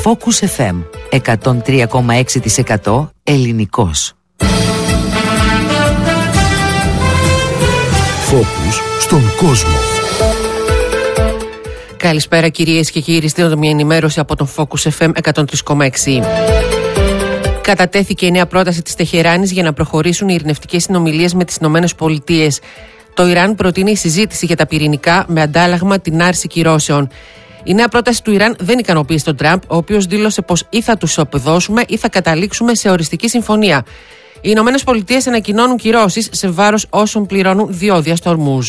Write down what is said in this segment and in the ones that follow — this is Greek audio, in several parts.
Focus FM 103,6% ελληνικός. Focus στον κόσμο. Καλησπέρα κυρίες και κύριοι, στείλω μια ενημέρωση από τον Focus FM 103,6. Κατατέθηκε η νέα πρόταση της Τεχεράνης για να προχωρήσουν οι ειρηνευτικές συνομιλίες με τις ΗΠΑ. Το Ιράν προτείνει συζήτηση για τα πυρηνικά με αντάλλαγμα την άρση κυρώσεων. Η νέα πρόταση του Ιράν δεν ικανοποίησε τον Τραμπ, ο οποίος δήλωσε πως ή θα τους ισοπεδώσουμε ή θα καταλήξουμε σε οριστική συμφωνία. Οι ΗΠΑ ανακοινώνουν κυρώσεις σε βάρος όσων πληρώνουν διόδια στο Ορμούζ.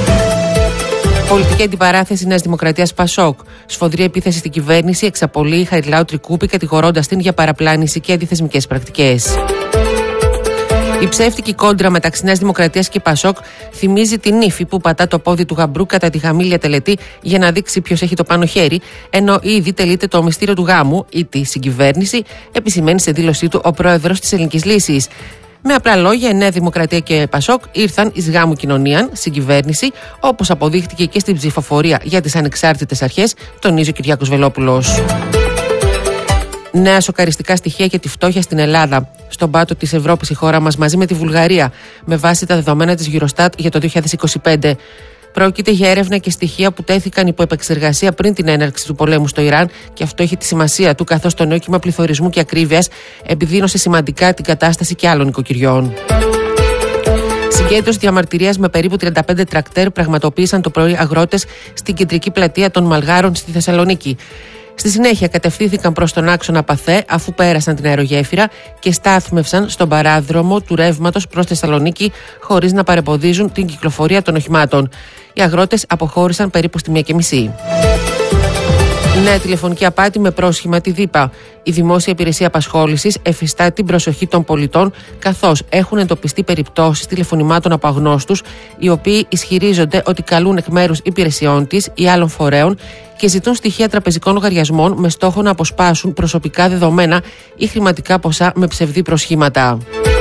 Πολιτική αντιπαράθεση Νέας Δημοκρατίας Πασόκ. Σφοδρή επίθεση στην κυβέρνηση, εξαπολύει η Χαριλάου Τρικούπη, κατηγορώντας την για παραπλάνηση και αντιθεσμικές πρακτικές. Η ψεύτικη κόντρα μεταξύ Νέας Δημοκρατίας και Πασόκ θυμίζει την ύφη που πατά το πόδι του γαμπρού κατά τη χαμήλια τελετή για να δείξει ποιος έχει το πάνω χέρι, ενώ ήδη τελείται το μυστήριο του γάμου ή τη συγκυβέρνηση, επισημαίνει σε δήλωσή του ο πρόεδρος της Ελληνικής Λύσης. Με απλά λόγια, η Νέα Δημοκρατία και Πασόκ ήρθαν εις γάμου κοινωνίαν, συγκυβέρνηση, όπως αποδείχτηκε και στην ψηφοφορία για τις ανεξάρτητες αρχές, τονίζει ο Κυριάκος Βελόπουλος. Νέα σοκαριστικά στοιχεία για τη φτώχεια στην Ελλάδα. Στον πάτο της Ευρώπης η χώρα μας μαζί με τη Βουλγαρία, με βάση τα δεδομένα της Eurostat για το 2025. Πρόκειται για έρευνα και στοιχεία που τέθηκαν υπό επεξεργασία πριν την έναρξη του πολέμου στο Ιράν, και αυτό έχει τη σημασία του, καθώς το νέο κύμα πληθωρισμού και ακρίβειας επιδίνωσε σημαντικά την κατάσταση και άλλων οικοκυριών. Συγκέντρωση διαμαρτυρίας με περίπου 35 τρακτέρ πραγματοποίησαν το πρωί αγρότες στην κεντρική πλατεία των Μαλγάρων στη Θεσσαλονίκη. Στη συνέχεια κατευθύνθηκαν προς τον άξονα Παθέ, αφού πέρασαν την αερογέφυρα και στάθμευσαν στον παράδρομο του ρεύματος προς Θεσσαλονίκη, χωρίς να παρεμποδίζουν την κυκλοφορία των οχημάτων. Οι αγρότες αποχώρησαν περίπου στη 1:30. Νέα τηλεφωνική απάτη με πρόσχημα τη ΔΥΠΑ. Η Δημόσια Υπηρεσία Απασχόλησης εφιστά την προσοχή των πολιτών, καθώς έχουν εντοπιστεί περιπτώσεις τηλεφωνημάτων από αγνώστους, οι οποίοι ισχυρίζονται ότι καλούν εκ μέρους υπηρεσιών της ή άλλων φορέων και ζητούν στοιχεία τραπεζικών λογαριασμών με στόχο να αποσπάσουν προσωπικά δεδομένα ή χρηματικά ποσά με ψευδή προσχήματα.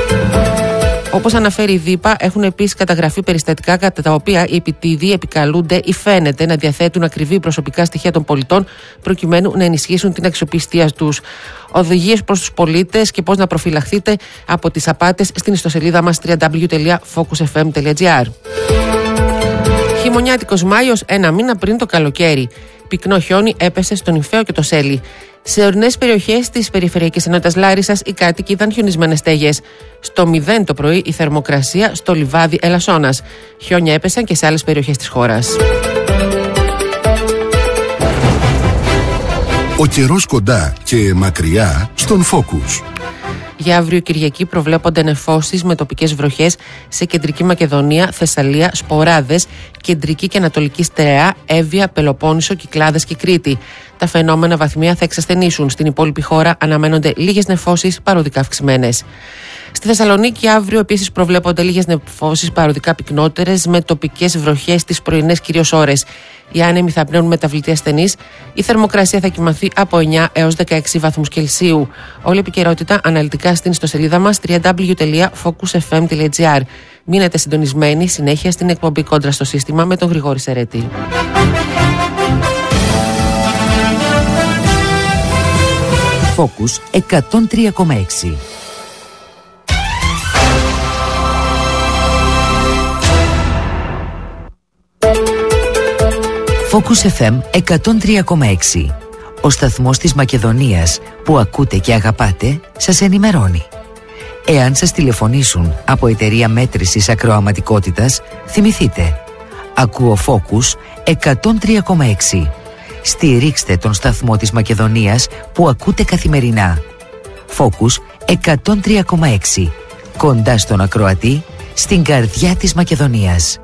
Όπως αναφέρει η ΔΥΠΑ, έχουν επίσης καταγραφεί περιστατικά κατά τα οποία οι επιτίδιοι επικαλούνται ή φαίνεται να διαθέτουν ακριβή προσωπικά στοιχεία των πολιτών, προκειμένου να ενισχύσουν την αξιοπιστία τους. Οδηγίες προς τους πολίτες και πώς να προφυλαχθείτε από τις απάτες στην ιστοσελίδα μας www.focusfm.gr. Χειμωνιάτικος Μάιος, ένα μήνα πριν το καλοκαίρι. Πυκνό χιόνι έπεσε στον Νυμφαίο και το Σέλι. Σε ορεινές περιοχές της περιφερειακής ενότητας Λάρισσας οι κάτοικοι είδαν χιονισμένες στέγες. Στο 0 το πρωί η θερμοκρασία στο λιβάδι Ελασσόνας. Χιόνια έπεσαν και σε άλλες περιοχές της χώρας. Ο καιρός κοντά και μακριά στον Focus. Για αύριο Κυριακή προβλέπονται νεφώσεις με τοπικές βροχές σε κεντρική Μακεδονία, Θεσσαλία, Σποράδες, κεντρική και ανατολική Στερεά, Εύβοια, Πελοπόννησο, Κυκλάδες και Κρήτη. Τα φαινόμενα βαθμία θα εξασθενήσουν. Στην υπόλοιπη χώρα αναμένονται λίγες νεφώσεις παροδικά αυξημένες. Στη Θεσσαλονίκη αύριο επίσης προβλέπονται λίγες νεφώσεις παροδικά πυκνότερες με τοπικές βροχές τις πρωινές κυρίως ώρες. Οι άνεμοι θα πνέουν μεταβλητή ασθενής. Η θερμοκρασία θα κυμανθεί από 9 έως 16 βαθμούς Κελσίου. Όλη η επικαιρότητα αναλυτικά στην ιστοσελίδα μας www.focusfm.gr. Μείνετε συντονισμένοι συνέχεια στην εκπομπή Κόντρα στο Σύστημα με τον Γρηγόρη Σερέτη. Focus 103,6. Focus FM 103,6. Ο σταθμός της Μακεδονίας που ακούτε και αγαπάτε σας ενημερώνει. Εάν σας τηλεφωνήσουν από εταιρεία μέτρησης ακροαματικότητας, θυμηθείτε. Ακούω Focus 103,6. Στηρίξτε τον σταθμό της Μακεδονίας που ακούτε καθημερινά. Focus 103,6. Κοντά στον ακροατή, στην καρδιά της Μακεδονίας.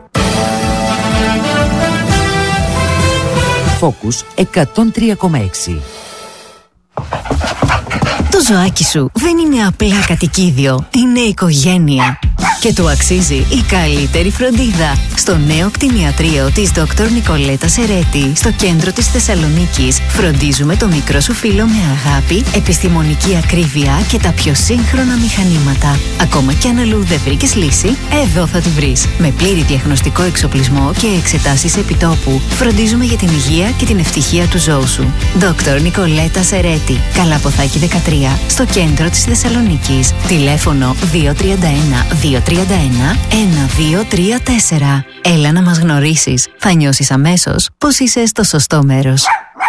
Focus 103,6. Το ζωάκι σου δεν είναι απλά κατοικίδιο, είναι οικογένεια. Και του αξίζει η καλύτερη φροντίδα. Στο νέο κτηνιατρίο της Dr. Νικολέτα Σερέτη, στο κέντρο της Θεσσαλονίκης, φροντίζουμε το μικρό σου φίλο με αγάπη, επιστημονική ακρίβεια και τα πιο σύγχρονα μηχανήματα. Ακόμα κι αν αλλού δεν βρήκες λύση, εδώ θα τη βρεις. Με πλήρη διαγνωστικό εξοπλισμό και εξετάσεις επιτόπου, φροντίζουμε για την υγεία και την ευτυχία του ζώου σου. Dr. Νικολέτα Σερέτη, Καλαποθάκη 13, στο κέντρο της Θεσσαλονίκης. Τηλέφωνο 231-231-1234. Έλα να μας γνωρίσεις. Θα νιώσεις αμέσως πως είσαι στο σωστό μέρος.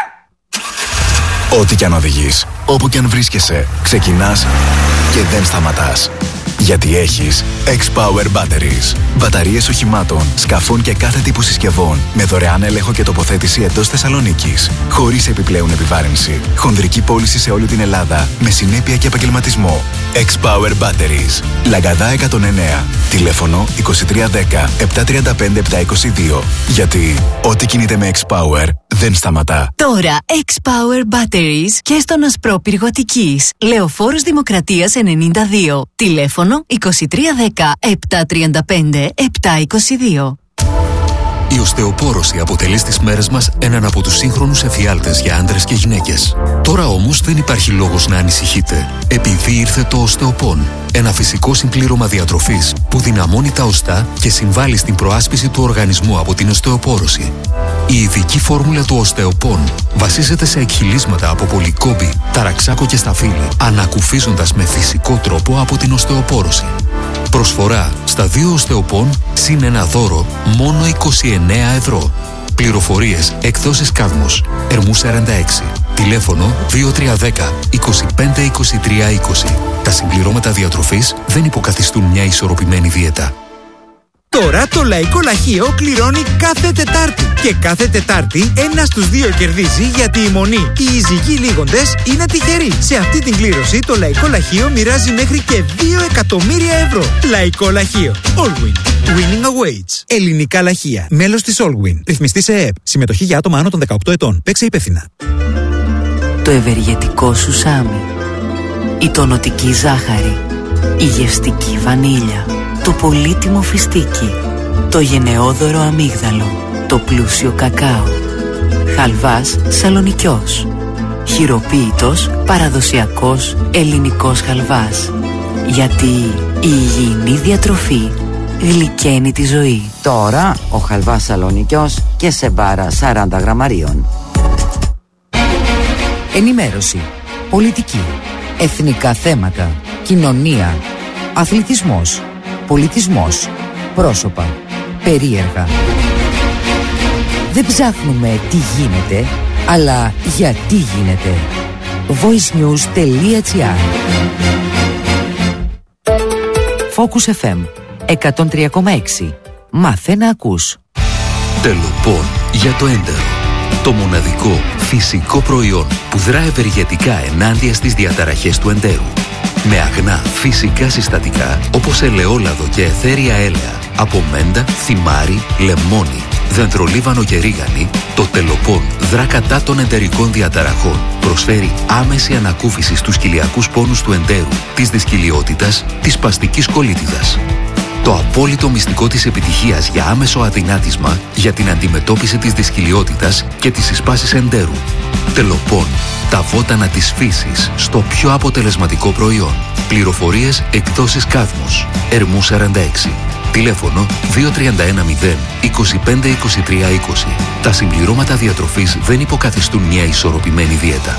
Ό,τι κι αν οδηγείς, όπου κι αν βρίσκεσαι, ξεκινάς και δεν σταματάς. Γιατί έχεις X-Power Batteries. Μπαταρίες οχημάτων, σκαφών και κάθε τύπου συσκευών με δωρεάν έλεγχο και τοποθέτηση εντός Θεσσαλονίκης. Χωρίς επιπλέον επιβάρυνση. Χονδρική πώληση σε όλη την Ελλάδα με συνέπεια και επαγγελματισμό. X-Power Batteries. Λαγκαδά 109. Τηλέφωνο 2310 735 722. Γιατί ό,τι κινείται με X-Power δεν σταματά. Τώρα X-Power Batteries και στον Ασπρόπυργο Αττικής. Λεωφόρος Δημοκρατίας 92. Τηλέφωνο 2310 735 722. Η οστεοπόρωση αποτελεί στις μέρες μας έναν από τους σύγχρονους εφιάλτες για άντρες και γυναίκες. Τώρα όμως δεν υπάρχει λόγος να ανησυχείτε, επειδή ήρθε το οστεοπόν. Ένα φυσικό συμπλήρωμα διατροφής που δυναμώνει τα οστά και συμβάλλει στην προάσπιση του οργανισμού από την οστεοπόρωση. Η ειδική φόρμουλα του οστεοπόν βασίζεται σε εκχυλίσματα από πολυκόμπη, ταραξάκο και σταφύλι, ανακουφίζοντας με φυσικό τρόπο από την οστεοπόρωση. Προσφορά στα 2 οστεοπόν συν ένα δώρο μόνο 29 ευρώ. Πληροφορίες εκδόσεις Κάδμος, Ερμού 46. Τηλέφωνο 2310 25 23 20. Τα συμπληρώματα διατροφής δεν υποκαθιστούν μια ισορροπημένη δίαιτα. Τώρα το Λαϊκό Λαχείο κληρώνει κάθε Τετάρτη. Και κάθε Τετάρτη ένας στους 2 κερδίζει, γιατί η μονή, οι ειζυγοί λίγοντες, είναι τυχεροί. Σε αυτή την κλήρωση το Λαϊκό Λαχείο μοιράζει μέχρι και 2 εκατομμύρια ευρώ. Λαϊκό Λαχείο. Allwin. Winning awaits. Ελληνικά λαχεία. Μέλος της Allwin. Ρυθμιστή σε ΕΕΠ. Συμμετοχή για άτομα άνω των 18 ετών. Παίξε υπεύθυνα. Το ευεργετικό σουσάμι. Η τονωτική ζάχαρη. Η γευστική βανίλια. Το πολύτιμο φιστίκι, το γενναιόδωρο αμύγδαλο, το πλούσιο κακάο, χαλβάς σαλονικιός, χειροποίητος παραδοσιακός ελληνικός χαλβάς. Γιατί η υγιεινή διατροφή γλυκαίνει τη ζωή. Τώρα ο χαλβάς σαλονικιός και σε μπάρα 40 γραμμαρίων. Ενημέρωση, πολιτική, εθνικά θέματα, κοινωνία, αθλητισμός, πολιτισμός, πρόσωπα, περίεργα. Δεν ψάχνουμε τι γίνεται, αλλά γιατί γίνεται. voicenews.gr. Focus FM 103,6. Μάθε να ακούς. Τελοπών για το έντερο. Το μοναδικό φυσικό προϊόν που δρά ευεργετικά ενάντια στις διαταραχές του εντέρου. Με αγνά φυσικά συστατικά όπως ελαιόλαδο και αιθέρια έλαια, από μέντα, θυμάρι, λεμόνι, δεντρολίβανο και ρίγανη, το Τελοπών δρά κατά των εντερικών διαταραχών. Προσφέρει άμεση ανακούφιση στους κοιλιακούς πόνους του εντέρου, της δυσκυλιότητας, της σπαστικής κολίτιδας. Το απόλυτο μυστικό της επιτυχίας για άμεσο αδυνάτισμα για την αντιμετώπιση της δυσκυλιότητας και της εισπάσης εντέρου. Τελοπών. Τα βότανα της φύσης στο πιο αποτελεσματικό προϊόν. Πληροφορίες εκδόσεις Κάδμος, Ερμού 46. Τηλέφωνο 2310 25 23 20. Τα συμπληρώματα διατροφής δεν υποκαθιστούν μια ισορροπημένη δίαιτα.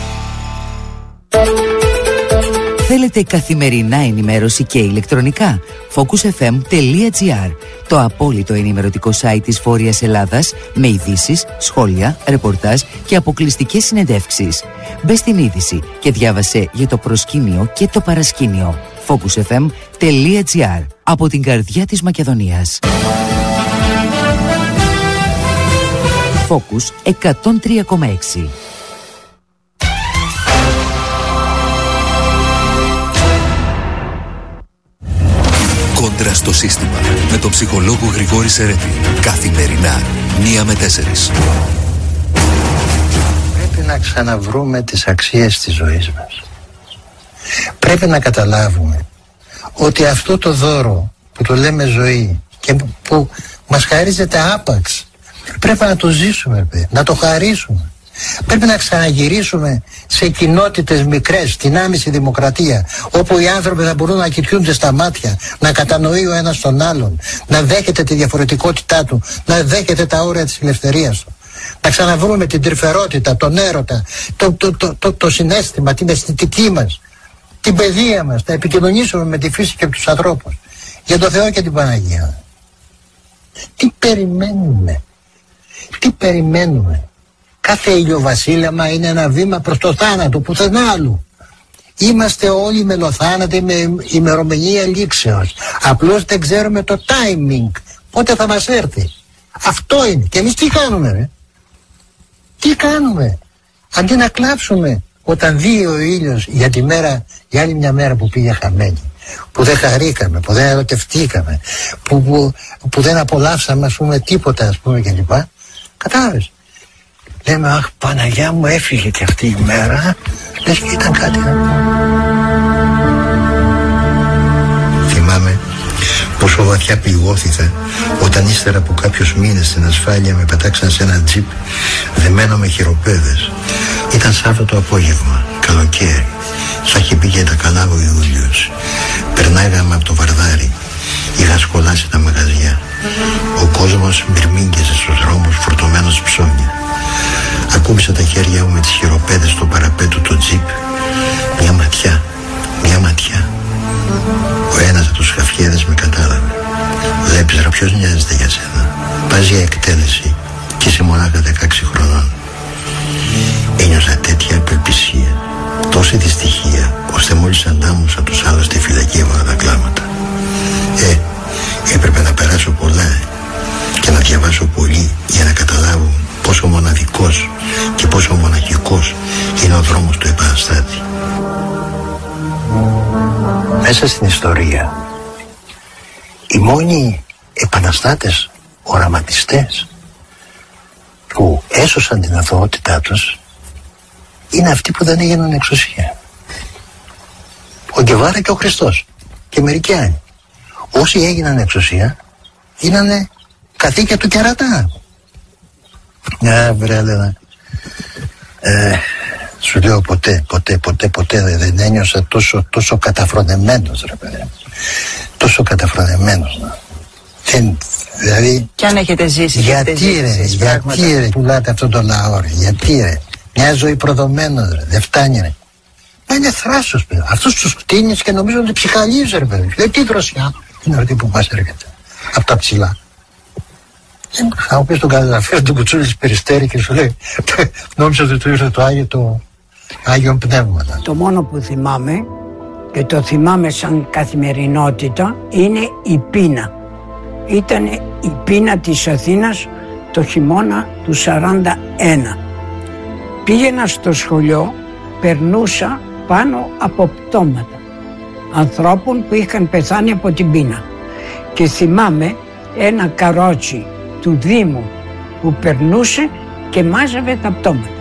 Θέλετε καθημερινά ενημέρωση και ηλεκτρονικά? focusfm.gr. Το απόλυτο ενημερωτικό site της Βόρειας Ελλάδας με ειδήσεις, σχόλια, ρεπορτάζ και αποκλειστικές συνεντεύξεις. Μπες στην είδηση και διάβασε για το προσκήνιο και το παρασκήνιο. focusfm.gr. Από την καρδιά της Μακεδονίας. Focus 103,6. Κόντρα στο σύστημα με τον ψυχολόγο Γρηγόρη Σερέτη. Καθημερινά 1 με 4. Πρέπει να ξαναβρούμε τις αξίες της ζωής μας. Πρέπει να καταλάβουμε ότι αυτό το δώρο που το λέμε ζωή και που μας χαρίζεται άπαξ, πρέπει να το ζήσουμε, να το χαρίσουμε. Πρέπει να ξαναγυρίσουμε σε κοινότητες μικρές, στην άμεση δημοκρατία, όπου οι άνθρωποι θα μπορούν να κοιτούνται στα μάτια, να κατανοεί ο ένας τον άλλον, να δέχεται τη διαφορετικότητά του, να δέχεται τα όρια της ελευθερίας του. Να ξαναβρούμε την τρυφερότητα, τον έρωτα, το συναίσθημα, την αισθητική μας, την παιδεία μας, να επικοινωνήσουμε με τη φύση και τους ανθρώπους. Για το Θεό και την Παναγία. Τι περιμένουμε? Τι περιμένουμε? Κάθε ηλιοβασίλεμα είναι ένα βήμα προς το θάνατο, πουθενά άλλου. Είμαστε όλοι μελοθάνατοι με ημερομηνία λήξεως. Απλώς δεν ξέρουμε το timing, πότε θα μας έρθει. Αυτό είναι. Και εμείς τι κάνουμε, ρε? Τι κάνουμε? Αντί να κλάψουμε όταν δει ο ήλιος για τη μέρα, για άλλη μια μέρα που πήγε χαμένη, που δεν χαρήκαμε, που δεν ερωτευτήκαμε, που δεν απολαύσαμε, ας πούμε, τίποτα, ας πούμε, κλπ. Κατάλαβες? Λέμε, αχ, Παναγιά μου, έφυγε και αυτή η μέρα, λες και ήταν κάτι να πω. Θυμάμαι πόσο βαθιά πληγώθηκα όταν ύστερα από κάποιους μήνες στην ασφάλεια με πετάξαν σε ένα τζιπ δεμένο με χειροπέδες. Ήταν Σάββατο απόγευμα, καλοκαίρι. Θα είχε πει και τα καλά ο Ιούλιος. Περνάγαμε από το Βαρδάρι. Είχα σκολάσει τα μαγαζιά. Ο κόσμος μπυρμήγκεσε στους δρόμους φορτωμένος ψώνια. Ακούμπησα τα χέρια μου με τις χειροπέδες στο παραπέτο του τζιπ. Μια ματιά. Ο ένας από τους χαφιέδες με κατάλαβε. Βλέπεις, ρε, ποιος νοιάζεται για σένα? Πας για εκτέλεση και είσαι μονάχα 16 χρονών. Ένιωσα τέτοια απελπισία, τόση δυστυχία, ώστε μόλις αντάμωσα τους άλλους στη φυλακή έβαλα τα κλάματα. Έπρεπε να περάσω πολλά και να διαβάσω πολύ για να καταλάβω πόσο μοναδικός και πόσο μοναχικός είναι ο δρόμος του επαναστάτη. Μέσα στην ιστορία οι μόνοι επαναστάτες οραματιστές που έσωσαν την αθωότητά τους είναι αυτοί που δεν έγιναν εξουσία. Ο Γκεβάρα και ο Χριστός και μερικοί άλλοι. Όσοι έγιναν εξουσία γίνανε καθήκια του κερατά. Βρέλε, σου λέω ποτέ δεν ένιωσα τόσο καταφρονεμένος, ρε παιδί. Τόσο καταφρονεμένος. Δηλαδή, κι αν έχετε ζήσει, γιατί ρε πουλάτε αυτόν τον λαό, ρε? Γιατί ρε? Μια ζωή προδομένος, ρε. Δεν φτάνει, ρε. Μα είναι θράσος, παιδί. Αυτούς τους κτίνεις και νομίζω ότι ψυχαλίζει, ρε παιδί. Δεν τι δροσιά είναι αυτή που μας έρχεται από τα ψηλά. Θα μου πεις τον καταγραφέα του κουτσούλη της Περιστέρη και σου λέει, νόμιζα ότι του ήρθε το Άγιον Πνεύματα. Το μόνο που θυμάμαι, και το θυμάμαι σαν καθημερινότητα, είναι η πείνα. Ήταν η πείνα της Αθήνας το χειμώνα του 41. Πήγαινα στο σχολείο, περνούσα πάνω από πτώματα ανθρώπων που είχαν πεθάνει από την πείνα. Και θυμάμαι ένα καρότσι του Δήμου που περνούσε και μάζευε τα πτώματα.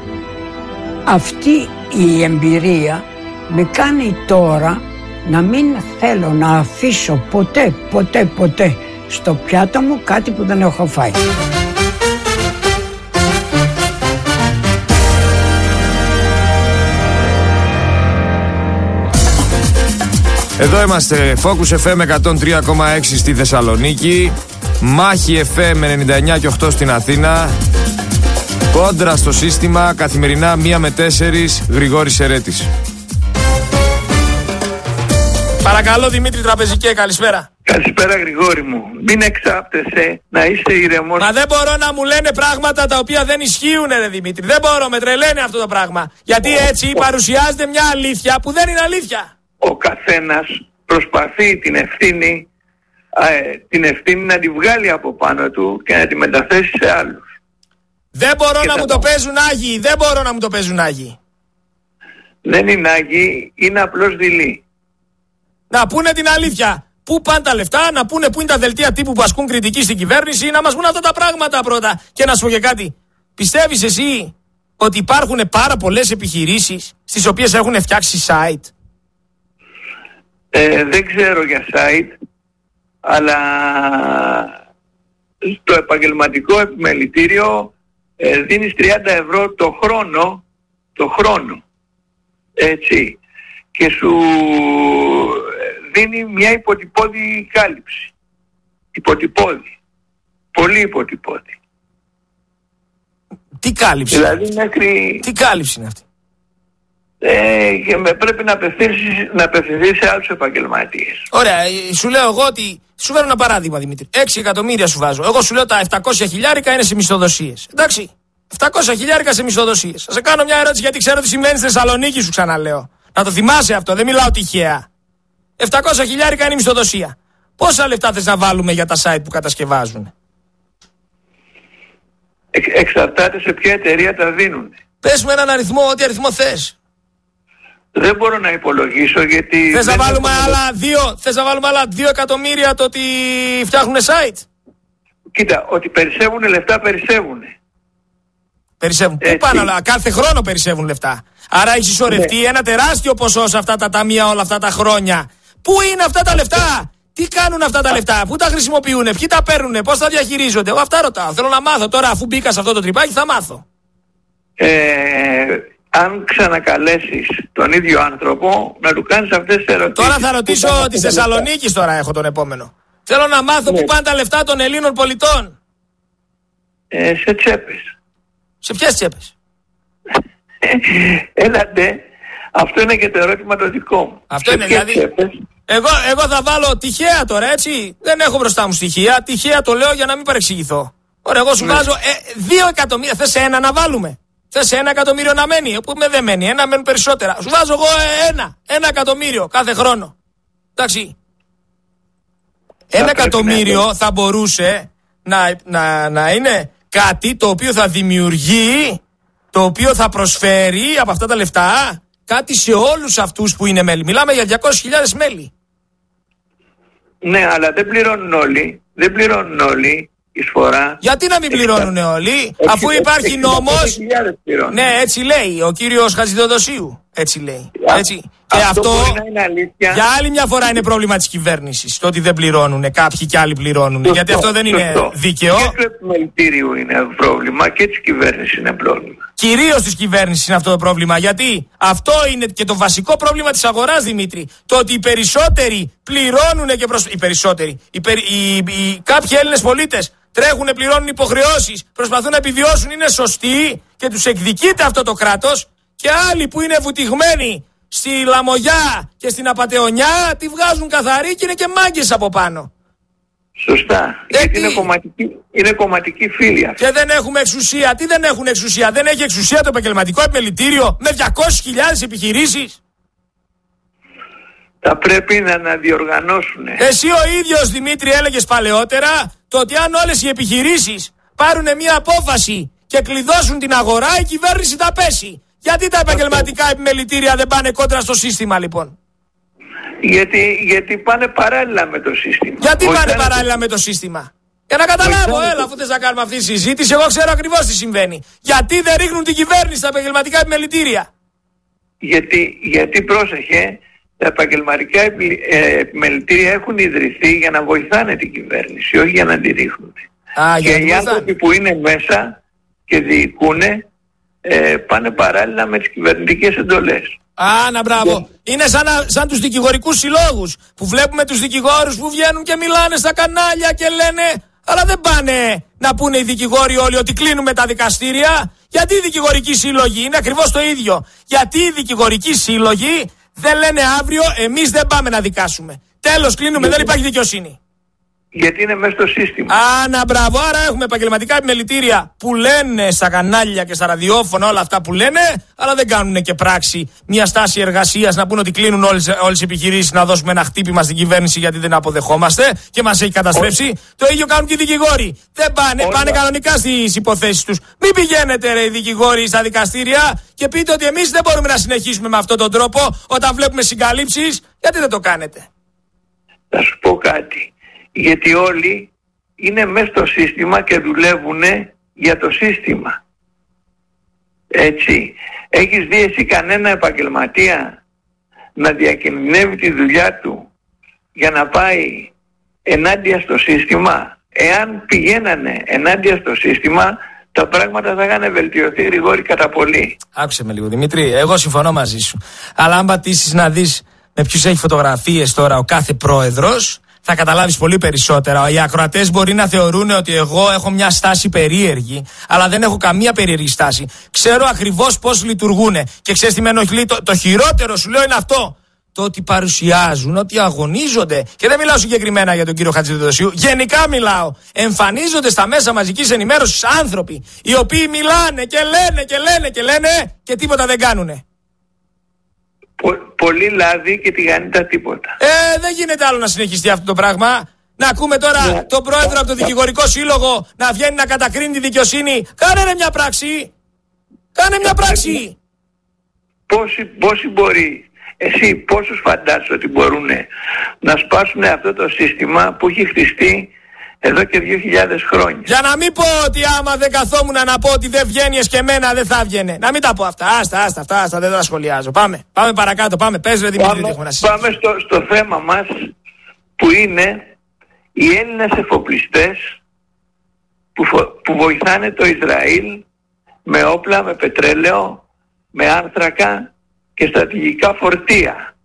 Αυτή η εμπειρία με κάνει τώρα να μην θέλω να αφήσω ποτέ στο πιάτο μου κάτι που δεν έχω φάει. Εδώ είμαστε, Focus FM 103,6 στη Θεσσαλονίκη, Μάχη FM 99 και 8 στην Αθήνα, Κόντρα στο σύστημα, καθημερινά 1 με 4, Γρηγόρης Ερέτης. Παρακαλώ Δημήτρη Τραπεζικέ, καλησπέρα. Καλησπέρα Γρηγόρη μου. Μην εξάπτεσαι, να είσαι ηρεμός. Μα δεν μπορώ να μου λένε πράγματα τα οποία δεν ισχύουν, ρε Δημήτρη. Δεν μπορώ, με τρελαίνει αυτό το πράγμα. Γιατί έτσι παρουσιάζεται μια αλήθεια που δεν είναι αλήθεια. Ο καθένας προσπαθεί την ευθύνη να τη βγάλει από πάνω του και να τη μεταθέσει σε άλλους. Δεν μπορώ να μου το παίζουν άγιοι. Δεν μπορώ να μου το παίζουν άγιοι. Δεν είναι άγιοι, είναι απλώς δειλοί. Να πούνε την αλήθεια. Πού πάνε τα λεφτά, να πούνε πού είναι τα δελτία τύπου που ασκούν κριτική στην κυβέρνηση, να μας πούνε αυτά τα πράγματα πρώτα. Και να σου πω και κάτι. Πιστεύεις εσύ ότι υπάρχουν πάρα πολλές επιχειρήσεις στις οποίες έχουν φτιάξει site? Δεν ξέρω για site. αλλά στο επαγγελματικό επιμελητήριο δίνεις 30 ευρώ το χρόνο, έτσι, και σου δίνει μια υποτυπώδη κάλυψη. Υποτυπώδη. Πολύ υποτυπώδη. Τι κάλυψη? Δηλαδή μέχρι... Τι κάλυψη είναι αυτή? Και πρέπει να απευθυνθείς σε άλλους επαγγελματίες. Ωραία, σου λέω εγώ ότι... Σου φέρω ένα παράδειγμα, Δημήτρη. 6 εκατομμύρια σου βάζω. Εγώ σου λέω τα 700 χιλιάρικα είναι σε μισθοδοσίες. Εντάξει. 700 χιλιάρικα σε μισθοδοσίες. Θα σε κάνω μια ερώτηση γιατί ξέρω τι συμβαίνει στη Θεσσαλονίκη, σου ξαναλέω. Να το θυμάσαι αυτό, δεν μιλάω τυχαία. 700 χιλιάρικα είναι η μισθοδοσία. Πόσα λεφτά θες να βάλουμε για τα site που κατασκευάζουν? Εξαρτάται σε ποια εταιρεία τα δίνουν. Πες μου έναν αριθμό, ό,τι αριθμό θες. Δεν μπορώ να υπολογίσω γιατί... Θες να βάλουμε άλλα 2 εκατομμύρια το ότι φτιάχνουν site? Κοίτα, ότι περισσεύουν λεφτά περισσεύουν. Περισσεύουν. Πού πάνε όλα? Κάθε χρόνο περισσεύουν λεφτά. Άρα έχει συσσωρευτεί ένα τεράστιο ποσό σε αυτά τα ταμεία όλα αυτά τα χρόνια. Πού είναι αυτά τα λεφτά? Τι κάνουν αυτά τα λεφτά? Πού τα χρησιμοποιούν? Ποιοι τα παίρνουν? Πώς τα διαχειρίζονται? Εγώ αυτά ρωτάω. Θέλω να μάθω τώρα, αφού μπήκα σε αυτό το τρυπάκι, θα μάθω. Αν ξανακαλέσεις τον ίδιο άνθρωπο να του κάνεις αυτές τις ερωτήσεις. Τώρα θα ρωτήσω της Θεσσαλονίκης, τώρα έχω τον επόμενο. Θέλω να μάθω πού πάνε τα λεφτά των Ελλήνων πολιτών. Σε τσέπες. Σε ποιες τσέπες? Έλατε, αυτό είναι και το ερώτημα το δικό μου. Αυτό είναι δηλαδή. Εγώ θα βάλω τυχαία τώρα, έτσι. Δεν έχω μπροστά μου στοιχεία. Τυχαία το λέω για να μην παρεξηγηθώ. Ωραία, εγώ σου βάζω 2 εκατομμύρια. Θες ένα να βάλουμε? Θες 1 εκατομμύριο να μένει? Που δεν μένει, ένα μένουν περισσότερα. Σου βάζω εγώ 1 εκατομμύριο κάθε χρόνο. Εντάξει. 1 εκατομμύριο θα μπορούσε να είναι κάτι το οποίο θα δημιουργεί, το οποίο θα προσφέρει από αυτά τα λεφτά κάτι σε όλους αυτούς που είναι μέλη. Μιλάμε για 200.000 μέλη. Ναι, αλλά δεν πληρώνουν όλοι εισφορά. Γιατί να μην πληρώνουν όλοι, αφού υπάρχει νόμος? Ναι, έτσι λέει ο κύριος Χατζηδοδοσίου. Έτσι λέει. Έτσι. Και αυτό για άλλη μια φορά είναι πρόβλημα της κυβέρνησης. Το ότι δεν πληρώνουν κάποιοι και άλλοι πληρώνουν. Γιατί αυτό δεν είναι δίκαιο. Και του επιμελητήριου είναι πρόβλημα και της κυβέρνησης είναι πρόβλημα. Κυρίως της κυβέρνησης είναι αυτό το πρόβλημα. Γιατί αυτό είναι και το βασικό πρόβλημα της αγοράς, Δημήτρη. Το ότι οι περισσότεροι πληρώνουν και οι περισσότεροι. Κάποιοι Έλληνες πολίτες τρέχουν, πληρώνουν υποχρεώσεις, προσπαθούν να επιβιώσουν, είναι σωστοί και τους εκδικείται αυτό το κράτος. Και άλλοι που είναι βουτυγμένοι στη Λαμογιά και στην Απατεωνιά τη βγάζουν καθαρή και είναι και μάγκες από πάνω. Σωστά. Γιατί είναι κομματική φίλη αυτή. Και δεν έχουμε εξουσία. Τι δεν έχουν εξουσία? Δεν έχει εξουσία το επαγγελματικό επιμελητήριο με 200.000 επιχειρήσεις. Θα πρέπει να αναδιοργανώσουν. Εσύ ο ίδιος, Δημήτρη, έλεγες παλαιότερα το ότι αν όλες οι επιχειρήσεις πάρουν μια απόφαση και κλειδώσουν την αγορά, η κυβέρνηση θα πέσει. Γιατί τα επαγγελματικά επιμελητήρια δεν πάνε κόντρα στο σύστημα, λοιπόν? Γιατί πάνε παράλληλα με το σύστημα. Γιατί πάνε παράλληλα με το σύστημα? Για να καταλάβω, αφού θες να κάνουμε αυτή τη συζήτηση, εγώ ξέρω ακριβώς τι συμβαίνει. Γιατί δεν ρίχνουν την κυβέρνηση στα επαγγελματικά επιμελητήρια? Γιατί πρόσεχε, τα επαγγελματικά επιμελητήρια έχουν ιδρυθεί για να βοηθάνε την κυβέρνηση, όχι για να τη ρίχνουν. Και οι άνθρωποι που είναι μέσα και διοικούν πάνε παράλληλα με τις κυβερνητικές εντολές. Μπράβο. Είναι σαν τους δικηγορικούς συλλόγους που βλέπουμε τους δικηγόρους που βγαίνουν και μιλάνε στα κανάλια και λένε, αλλά δεν πάνε να πούνε οι δικηγόροι όλοι ότι κλείνουμε τα δικαστήρια. Γιατί οι δικηγορικοί σύλλογοι είναι ακριβώς το ίδιο? Γιατί οι δικηγορικοί σύλλογοι δεν λένε αύριο εμείς δεν πάμε να δικάσουμε. Τέλος, κλείνουμε, δεν υπάρχει δικαιοσύνη. Γιατί είναι μέσα στο σύστημα. Μπράβο. Άρα έχουμε επαγγελματικά επιμελητήρια που λένε στα κανάλια και στα ραδιόφωνα όλα αυτά που λένε, αλλά δεν κάνουν και πράξη μια στάση εργασίας να πούνε ότι κλείνουν όλες οι επιχειρήσεις, να δώσουμε ένα χτύπημα στην κυβέρνηση γιατί δεν αποδεχόμαστε και μας έχει καταστρέψει. Το ίδιο κάνουν και οι δικηγόροι. Δεν πάνε κανονικά στις υποθέσεις τους. Μην πηγαίνετε οι δικηγόροι στα δικαστήρια και πείτε ότι εμείς δεν μπορούμε να συνεχίσουμε με αυτόν τον τρόπο όταν βλέπουμε συγκαλύψεις. Γιατί δεν το κάνετε? Θα σου πω κάτι. Γιατί όλοι είναι μέσα στο σύστημα και δουλεύουν για το σύστημα. Έτσι. Έχεις δει εσύ κανένα επαγγελματία να διακινδυνεύει τη δουλειά του για να πάει ενάντια στο σύστημα. Εάν πηγαίνανε ενάντια στο σύστημα, τα πράγματα θα είχαν βελτιωθεί γρηγόρη κατά πολύ. Άκουσε με λίγο, Δημήτρη, εγώ συμφωνώ μαζί σου. Αλλά αν πατήσεις να δεις με ποιους έχει φωτογραφίες τώρα ο κάθε πρόεδρος, θα καταλάβεις πολύ περισσότερα. Οι ακροατές μπορεί να θεωρούν ότι εγώ έχω μια στάση περίεργη, αλλά δεν έχω καμία περίεργη στάση. Ξέρω ακριβώς πώς λειτουργούν. Και ξέρεις τι με ενοχλεί? Το χειρότερο σου λέω είναι αυτό. Το ότι παρουσιάζουν, ότι αγωνίζονται. Και δεν μιλάω συγκεκριμένα για τον κύριο Χατζηδοσίου. Γενικά μιλάω. Εμφανίζονται στα μέσα μαζικής ενημέρωσης άνθρωποι οι οποίοι μιλάνε και λένε και λένε και λένε και τίποτα δεν κάνουνε. Πολύ λάδι και τηγανίτα τίποτα. Δεν γίνεται άλλο να συνεχιστεί αυτό το πράγμα. Να ακούμε τώρα τον πρόεδρο από το δικηγορικό σύλλογο να βγαίνει να κατακρίνει τη δικαιοσύνη. Κάνε μια πράξη. Κάνε μια πράξη. Πόσοι μπορεί? Εσύ πόσους φαντάζεσαι ότι μπορούν να σπάσουν αυτό το σύστημα που έχει χτιστεί εδώ και 2.000 χρόνια? Για να μην πω ότι άμα δεν καθόμουν να πω ότι δεν βγαίνεις και εμένα δεν θα βγαίνε. Να μην τα πω αυτά. Άστα, δεν τα σχολιάζω. Πάμε παρακάτω, πες ρε Δημήτρη. Πάμε στο θέμα μας, που είναι οι Έλληνες εφοπλιστές που βοηθάνε το Ισραήλ με όπλα, με πετρέλαιο, με άνθρακα και στρατηγικά φορτία.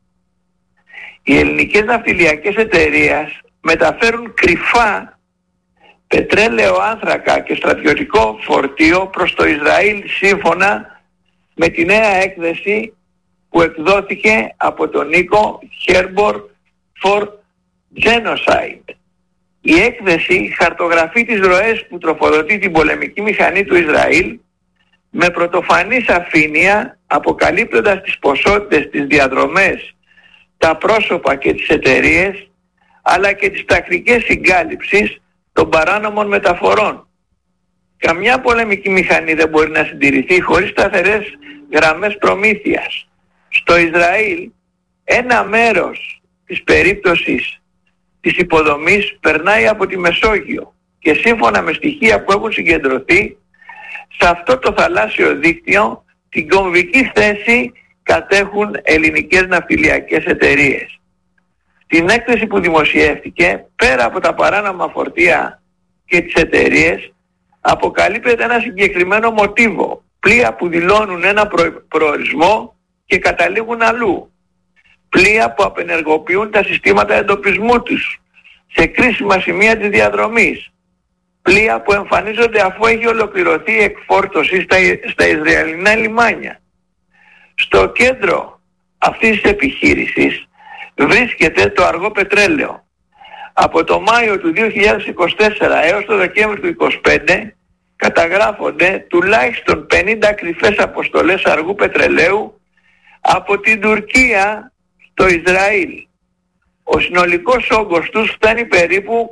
Οι ελληνικές ναυτιλιακές εταιρείες μεταφέρουν κρυφά πετρέλαιο, άνθρακα και στρατιωτικό φορτίο προς το Ισραήλ, σύμφωνα με τη νέα έκθεση που εκδόθηκε από τον Νίκο Herbor for Genocide. Η έκθεση χαρτογραφεί τις ροές που τροφοδοτεί την πολεμική μηχανή του Ισραήλ με πρωτοφανή σαφήνεια, αποκαλύπτοντας τις ποσότητες, τις διαδρομές, τα πρόσωπα και τις εταιρείες, αλλά και τις τακτικές συγκάλυψης των παράνομων μεταφορών. Καμιά πολεμική μηχανή δεν μπορεί να συντηρηθεί χωρίς σταθερές γραμμές προμήθειας. Στο Ισραήλ ένα μέρος της περίπτωσης της υποδομής περνάει από τη Μεσόγειο και σύμφωνα με στοιχεία που έχουν συγκεντρωθεί, σε αυτό το θαλάσσιο δίκτυο την κομβική θέση κατέχουν ελληνικές ναυτιλιακές εταιρείες. Στην έκθεση που δημοσιεύτηκε, πέρα από τα παράνομα φορτία και τις εταιρείες, αποκαλύπτεται ένα συγκεκριμένο μοτίβο. Πλοία που δηλώνουν ένα προορισμό και καταλήγουν αλλού. Πλοία που απενεργοποιούν τα συστήματα εντοπισμού τους σε κρίσιμα σημεία της διαδρομής. Πλοία που εμφανίζονται αφού έχει ολοκληρωθεί η εκφόρτωση στα Ισραηλινά λιμάνια. Στο κέντρο αυτής της επιχείρησης βρίσκεται το αργό πετρέλαιο. Από το Μάιο του 2024 έως το Δεκέμβριο του 2025 καταγράφονται τουλάχιστον 50 κρυφές αποστολές αργού πετρελαίου από την Τουρκία στο Ισραήλ. Ο συνολικός όγκος τους φτάνει περίπου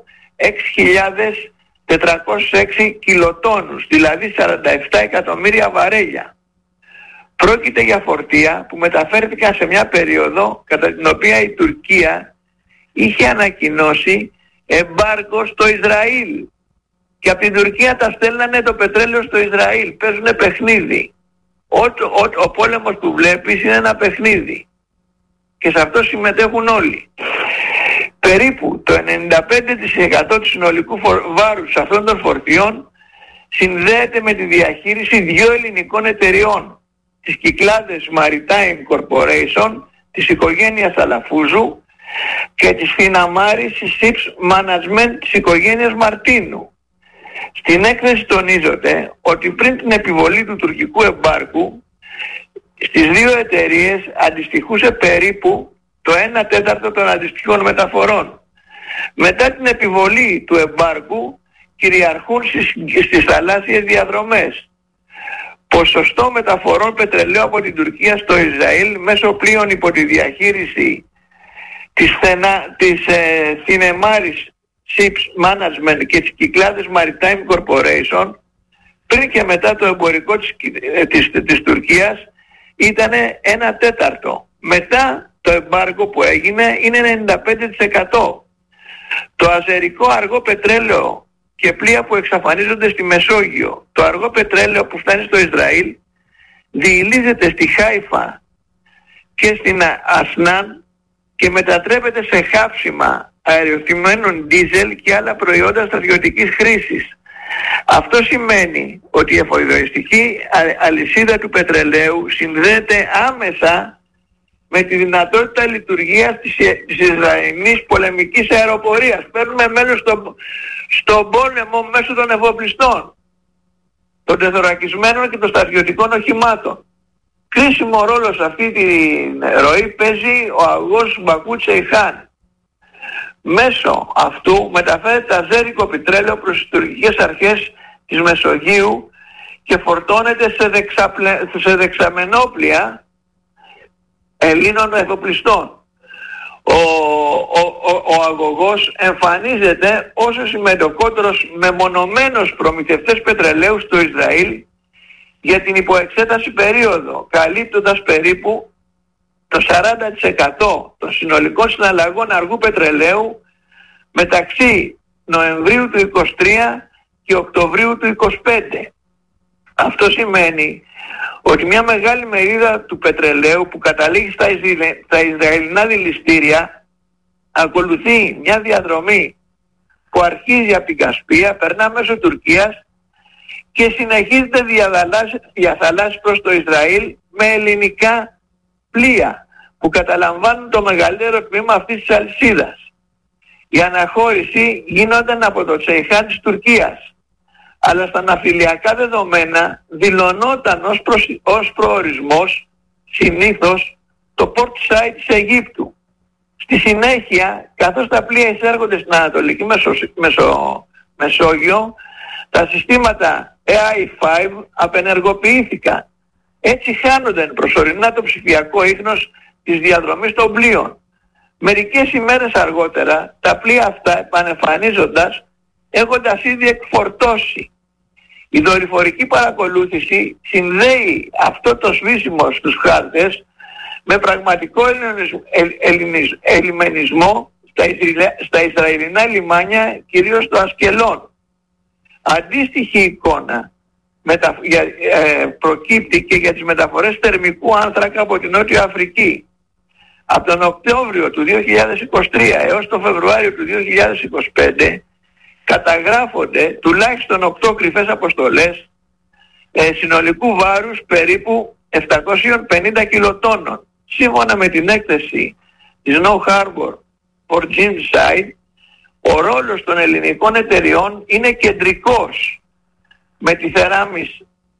6.406 κιλοτόνους, δηλαδή 47 εκατομμύρια βαρέλια. Πρόκειται για φορτία που μεταφέρθηκαν σε μια περίοδο κατά την οποία η Τουρκία είχε ανακοινώσει εμπάργκο στο Ισραήλ και από την Τουρκία τα στέλνανε το πετρέλαιο στο Ισραήλ. Παίζουνε παιχνίδι. Ο πόλεμος που βλέπεις είναι ένα παιχνίδι και σε αυτό συμμετέχουν όλοι. Περίπου το 95% του συνολικού βάρους αυτών των φορτιών συνδέεται με τη διαχείριση δύο ελληνικών εταιριών, της Κυκλάδες Maritime Corporation, της οικογένειας Αλαφούζου και της Φιναμάρης Ships Management της οικογένειας Μαρτίνου. Στην έκθεση τονίζεται ότι πριν την επιβολή του τουρκικού εμπάρκου στις δύο εταιρείες αντιστοιχούσε περίπου το 1/4 των αντιστοιχών μεταφορών. Μετά την επιβολή του εμπάρκου κυριαρχούν στις θαλάσσιες διαδρομές. Ποσοστό μεταφορών πετρελαίου από την Τουρκία στο Ισραήλ μέσω πλοίων υπό τη διαχείριση της Θινεμάρης Ships Management και της Κυκλάδες Maritime Corporation πριν και μετά το εμπορικό της Τουρκίας ήταν 1/4. Μετά το εμπάργκο που έγινε είναι 95%. Το αζερικό αργό πετρέλαιο και πλοία που εξαφανίζονται στη Μεσόγειο, το αργό πετρέλαιο που φτάνει στο Ισραήλ διηλίζεται στη Χάιφα και στην Ασνάν και μετατρέπεται σε χάψιμα αεριοθυμμένων ντίζελ και άλλα προϊόντα στρατιωτικής χρήσης. Αυτό σημαίνει ότι η εφοδιαστική αλυσίδα του πετρελαίου συνδέεται άμεσα με τη δυνατότητα λειτουργίας της Ισραηλινής πολεμικής αεροπορίας. Παίρνουμε μέρος στον πόλεμο μέσω των εφοπλιστών, των τεθωρακισμένων και των στρατιωτικών οχημάτων. Κρίσιμο ρόλο σε αυτή τη ροή παίζει ο αγωγός Μπακού-Τσεϊχάν. Μέσω αυτού μεταφέρεται αζέρικο πετρέλαιο προς τις τουρκικές αρχές της Μεσογείου και φορτώνεται σε δεξαμενόπλια Ελλήνων εφοπλιστών. Ο αγωγός εμφανίζεται ως ο συμμετοχότερος μεμονωμένος προμηθευτές πετρελαίου στο Ισραήλ για την υποεξέταση περίοδο, καλύπτοντας περίπου το 40% των συνολικών συναλλαγών αργού πετρελαίου μεταξύ Νοεμβρίου του 23 και Οκτωβρίου του 25. Αυτό σημαίνει ότι μια μεγάλη μερίδα του πετρελαίου που καταλήγει στα Ισραηλινά δηληστήρια ακολουθεί μια διαδρομή που αρχίζει από την Κασπία, περνά μέσω Τουρκίας και συνεχίζεται διαθαλάσσης προς το Ισραήλ με ελληνικά πλοία που καταλαμβάνουν το μεγαλύτερο τμήμα αυτής της αλυσίδας. Η αναχώρηση γίνονταν από το Τσεϊχάν της Τουρκίας, αλλά στα ναυτιλιακά δεδομένα δηλωνόταν ως προορισμός συνήθως το port site της Αιγύπτου. Στη συνέχεια, καθώς τα πλοία εισέρχονται στην Ανατολική Μεσόγειο, τα συστήματα AI5 απενεργοποιήθηκαν. Έτσι χάνονταν προσωρινά το ψηφιακό ίχνος της διαδρομής των πλοίων. Μερικές ημέρες αργότερα, τα πλοία αυτά επανεμφανίζοντας έχοντας ήδη εκφορτώσει. Η δορυφορική παρακολούθηση συνδέει αυτό το σβήσιμο στους χάρτες με πραγματικό ελιμενισμό στα Ισραηλινά λιμάνια, κυρίως στο Ασκελόν. Αντίστοιχη εικόνα προκύπτει και για τις μεταφορές θερμικού άνθρακα από την Νότια Αφρική. Από τον Οκτώβριο του 2023 έως τον Φεβρουάριο του 2025 καταγράφονται τουλάχιστον 8 κρυφές αποστολές συνολικού βάρους περίπου 750 κιλοτόνων. Σύμφωνα με την έκθεση της No Harbor for Genocide, ο ρόλος των ελληνικών εταιριών είναι κεντρικός, με τη θεράμις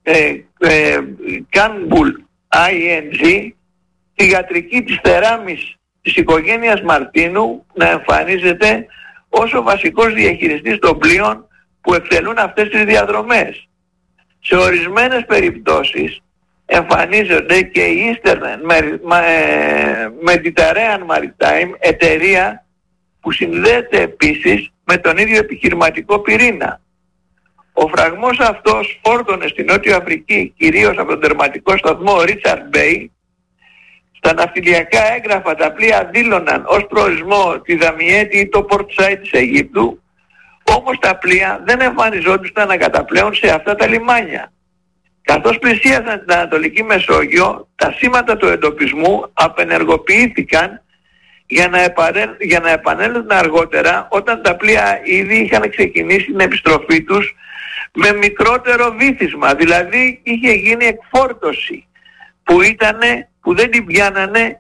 Canbull ING, θυγατρική της θεράμις της οικογένειας Μαρτίνου, να εμφανίζεται ως ο βασικός διαχειριστής των πλοίων που εκτελούν αυτές τις διαδρομές. Σε ορισμένες περιπτώσεις εμφανίζονται και η Eastern Mediterranean Maritime, εταιρεία που συνδέεται επίσης με τον ίδιο επιχειρηματικό πυρήνα. Ο φραγμός αυτός φόρτωνε στην Νότια Αφρική, κυρίως από τον τερματικό σταθμό Richard Bay. Στα ναυτιλιακά έγγραφα τα πλοία δήλωναν ως προορισμό τη Δαμιέτη ή το port site της Αιγύπτου, όμως τα πλοία δεν εμφανιζόντουσαν ανακαταπλέον σε αυτά τα λιμάνια. Καθώς πλησίασαν την Ανατολική Μεσόγειο, τα σήματα του εντοπισμού απενεργοποιήθηκαν για να επανέλθουν αργότερα, όταν τα πλοία ήδη είχαν ξεκινήσει την επιστροφή τους με μικρότερο βύθισμα, δηλαδή είχε γίνει εκφόρτωση που δεν την πιάνανε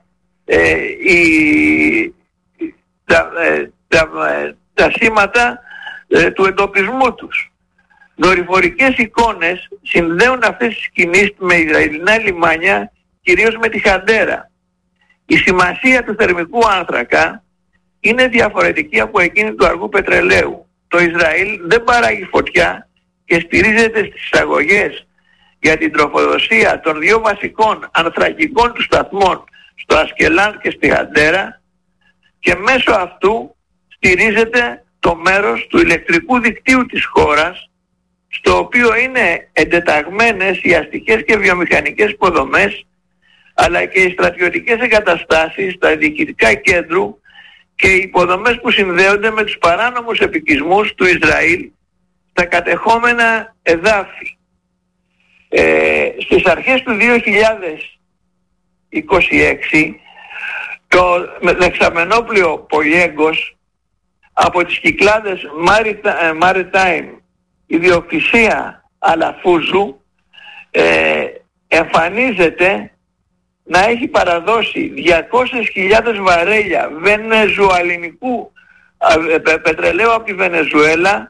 τα σήματα του εντοπισμού τους. Δορυφορικές εικόνες συνδέουν αυτές τις κινήσεις με Ισραηλινά λιμάνια, κυρίως με τη Χαντέρα. Η σημασία του θερμικού άνθρακα είναι διαφορετική από εκείνη του αργού πετρελαίου. Το Ισραήλ δεν παράγει φωτιά και στηρίζεται στις εισαγωγές για την τροφοδοσία των δύο βασικών ανθρακικών του σταθμών στο Ασκελάν και στη Χαντέρα, και μέσω αυτού στηρίζεται το μέρος του ηλεκτρικού δικτύου της χώρας, στο οποίο είναι εντεταγμένες οι αστικές και βιομηχανικές υποδομές, αλλά και οι στρατιωτικές εγκαταστάσεις, τα διοικητικά κέντρου και οι υποδομές που συνδέονται με τους παράνομους επικισμούς του Ισραήλ στα κατεχόμενα εδάφη. Στις αρχές του 2026 το δεξαμενόπλιο Πολιέγκος από τις Κυκλάδες Maritime ιδιοκτησία Αλαφούζου εμφανίζεται να έχει παραδώσει 200.000 βαρέλια βενεζουαλινικού πετρελαίου από τη Βενεζουέλα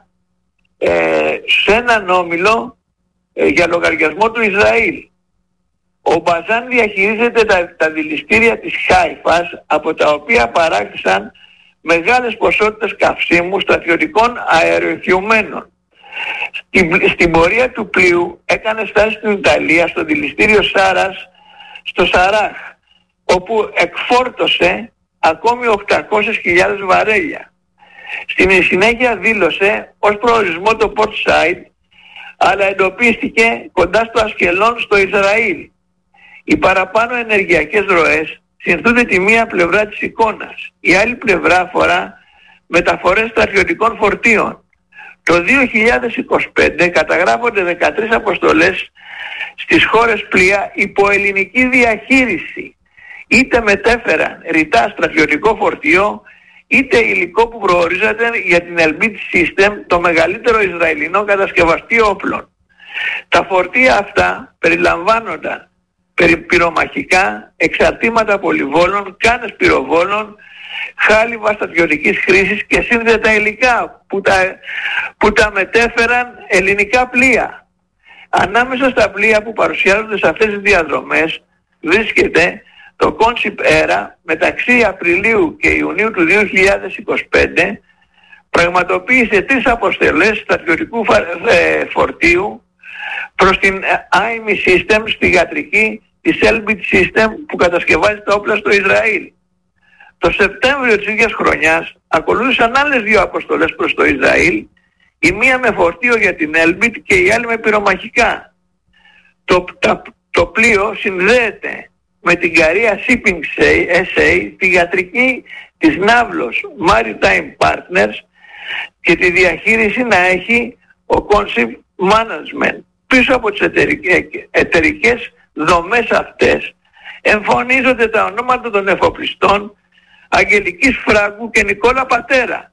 σε έναν όμιλο για λογαριασμό του Ισραήλ. Ο Μπαζάν διαχειρίζεται τα δηληστήρια της Χάιφας, από τα οποία παράκτησαν μεγάλες ποσότητες καυσίμου στρατιωτικών αεροεφιωμένων. Στην πορεία του πλοίου έκανε στάση στην Ιταλία, στο δηληστήριο Σάρας, στο Σαράχ, όπου εκφόρτωσε ακόμη 800.000 βαρέλια. Στην συνέχεια δήλωσε ως προορισμό το Port Said, αλλά εντοπίστηκε κοντά στο Ασκελόν στο Ισραήλ. Οι παραπάνω ενεργειακές ροές συνθούνται τη μία πλευρά της εικόνας. Η άλλη πλευρά αφορά μεταφορές στρατιωτικών φορτίων. Το 2025 καταγράφονται 13 αποστολές στις χώρες πλοία υπό ελληνική διαχείριση. Είτε μετέφεραν ρητά στρατιωτικό φορτίο, είτε υλικό που προορίζεται για την Elbit System, το μεγαλύτερο Ισραηλινό κατασκευαστή όπλων. Τα φορτία αυτά περιλαμβάνονταν πυρομαχικά, εξαρτήματα πολυβόλων, κάνες πυροβόλων, χάλιβα στρατιωτικής χρήσης και σύνδετα υλικά που τα μετέφεραν ελληνικά πλοία. Ανάμεσα στα πλοία που παρουσιάζονται σε αυτές τις διαδρομές βρίσκεται το Concept Era. Μεταξύ Απριλίου και Ιουνίου του 2025 πραγματοποίησε 3 αποστολές στρατιωτικού φορτίου προς την IME System στη γατρική της Elbit System που κατασκευάζει τα όπλα στο Ισραήλ. Το Σεπτέμβριο της ίδιας χρονιάς ακολούθησαν άλλες 2 αποστολές προς το Ισραήλ, η μία με φορτίο για την Elbit και η άλλη με πυρομαχικά. Το πλοίο συνδέεται με την Καρία Shipping SA, τη γατρική της Ναύλος Maritime Partners, και τη διαχείριση να έχει ο Concept Management. Πίσω από τις εταιρικές δομές αυτές εμφανίζονται τα ονόματα των εφοπλιστών Αγγελικής Φράγκου και Νικόλα Πατέρα.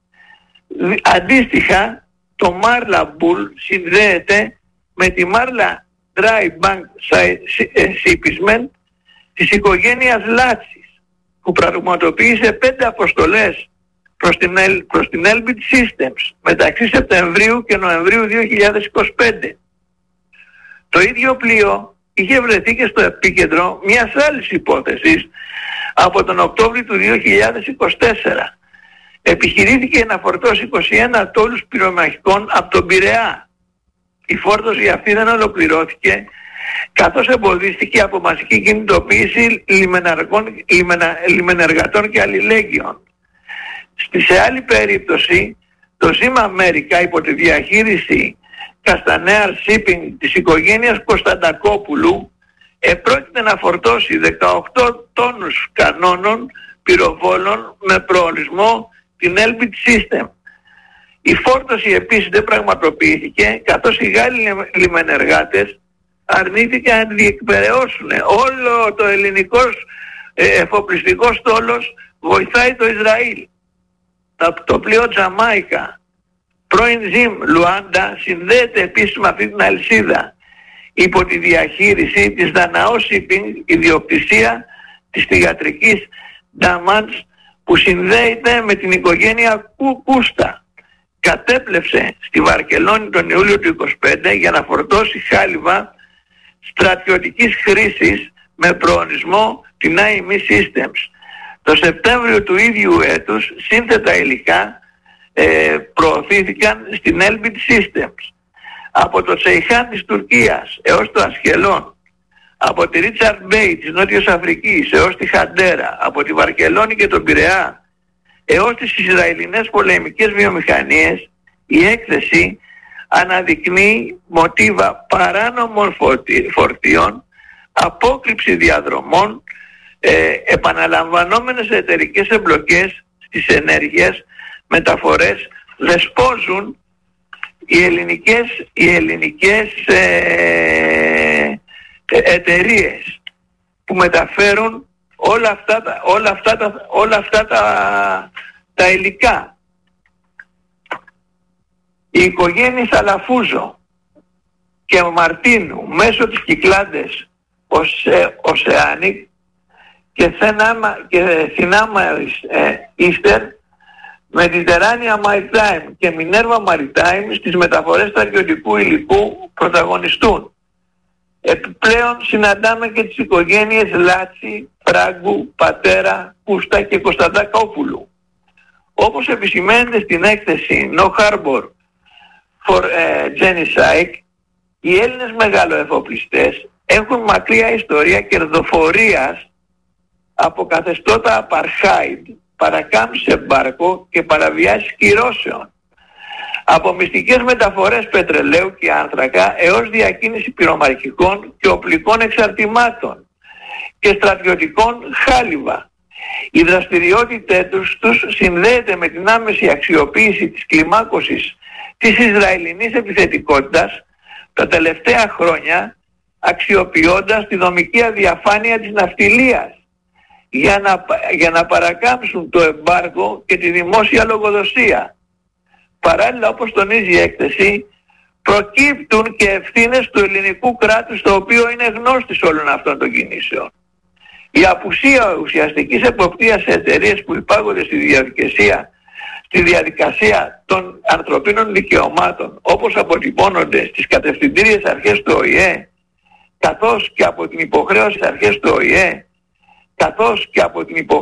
Αντίστοιχα, το Marla Bull συνδέεται με τη Marla Dry Bank Shipment της οικογένειας Λάτσης, που πραγματοποίησε 5 αποστολές προς την Elbit Systems μεταξύ Σεπτεμβρίου και Νοεμβρίου 2025. Το ίδιο πλοίο είχε βρεθεί και στο επίκεντρο μιας άλλης υπόθεσης από τον Οκτώβριο του 2024. Επιχειρήθηκε να φορτώσει 21 τόλους πυρομαχικών από τον Πειραιά. Η φόρτωση αυτή δεν ολοκληρώθηκε, καθώς εμποδίστηκε από μαζική κινητοποίηση λιμενεργατών και αλληλέγγυων. Σε άλλη περίπτωση, το Zim America υπό τη διαχείριση Castanear Shipping της οικογένειας Κωνσταντακόπουλου επρόκειται να φορτώσει 18 τόνους κανόνων πυροβόλων με προορισμό την Elbit System. Η φόρτωση επίσης δεν πραγματοποιήθηκε, καθώς οι Γάλλοι λιμενεργάτες αρνήθηκαν να τη διεκπεραιώσουν. Όλο το ελληνικός εφοπλιστικό στόλος βοηθάει το Ισραήλ. Το πλοίο Τζαμάικα, πρώην Ζιμ Λουάντα, συνδέεται επίσης με αυτή την αλυσίδα υπό τη διαχείριση της Δαναό Shipping, ιδιοκτησία της θυγατρικής Νταμάντς, που συνδέεται με την οικογένεια Κούστα. Κατέπλευσε στη Βαρκελόνη τον Ιούλιο του 2025 για να φορτώσει χάλιβα στρατιωτικής χρήσης με προορισμό την IME Systems. Το Σεπτέμβριο του ίδιου έτους σύνθετα υλικά προωθήθηκαν στην Elbit Systems. Από το Τσεϊχάν της Τουρκίας έως το Ασκελόν, από τη Ρίτσαρντ Μπέι της Νότιας Αφρικής έως τη Χαντέρα, από τη Βαρκελόνη και τον Πειραιά έως τις Ισραηλινές πολεμικές βιομηχανίες, η έκθεση αναδεικνύει μοτίβα παράνομων φορτίων, απόκρυψη διαδρομών, επαναλαμβανόμενες εταιρικές εμπλοκές στις ενέργειες, μεταφορές. Δεσπόζουν οι ελληνικές εταιρείες που μεταφέρουν όλα αυτά τα υλικά. Οι οικογένειες Αλαφούζο και Μαρτίνου μέσω της Κυκλάντες Οσεάνικ και Θινάμα Ίστερ με τη Τεράνια Maritime και Μινέρβα Maritime στις μεταφορές στρατιωτικού υλικού πρωταγωνιστούν. Επιπλέον συναντάμε και τις οικογένειες Λάτσι, Φράγκου, Πατέρα, Κούστα και Κωνσταντακόπουλου. Όπως επισημαίνεται στην έκθεση No Harbor for Genocide, οι Έλληνες μεγαλοεφοπλιστές έχουν μακριά ιστορία κερδοφορίας από καθεστώτα απαρχάιντ, παρακάμψεις εμπάρκο και παραβιάσεις κυρώσεων. Από μυστικές μεταφορές πετρελαίου και άνθρακα έως διακίνηση πυρομαχικών και οπλικών εξαρτημάτων και στρατιωτικών χάλιβα. Η δραστηριότητά τους συνδέεται με την άμεση αξιοποίηση της κλιμάκωσης της Ισραηλινής επιθετικότητας τα τελευταία χρόνια, αξιοποιώντας τη δομική αδιαφάνεια της ναυτιλίας για να παρακάμψουν το εμπάργκο και τη δημόσια λογοδοσία. Παράλληλα, όπως τονίζει η έκθεση, προκύπτουν και ευθύνες του ελληνικού κράτους, το οποίο είναι γνώστης όλων αυτών των κινήσεων. Η απουσία ουσιαστικής εποπτείας σε εταιρείες που υπάγονται στη διαδικασία των ανθρωπίνων δικαιωμάτων, όπως αποτυπώνονται στις κατευθυντήριες αρχές του ΟΗΕ, καθώς και από την υποχρέωση αρχές του ΟΗΕ, καθώς και από την